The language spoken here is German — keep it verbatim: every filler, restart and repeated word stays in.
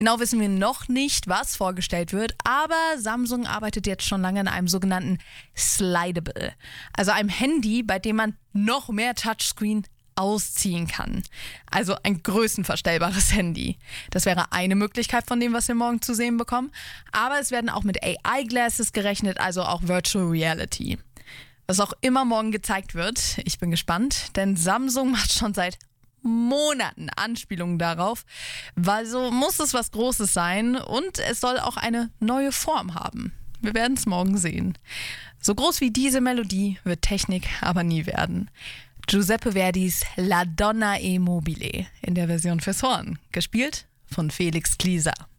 Genau wissen wir noch nicht, was vorgestellt wird, aber Samsung arbeitet jetzt schon lange an einem sogenannten Slidable, also einem Handy, bei dem man noch mehr Touchscreen ausziehen kann. Also ein größenverstellbares Handy. Das wäre eine Möglichkeit von dem, was wir morgen zu sehen bekommen. Aber es werden auch mit A I-Glasses gerechnet, also auch Virtual Reality. Was auch immer morgen gezeigt wird, ich bin gespannt, denn Samsung macht schon seit Monaten Anspielungen darauf, weil so muss es was Großes sein und es soll auch eine neue Form haben. Wir werden es morgen sehen. So groß wie diese Melodie wird Technik aber nie werden. Giuseppe Verdis La Donna e Mobile in der Version fürs Horn, gespielt von Felix Klieser.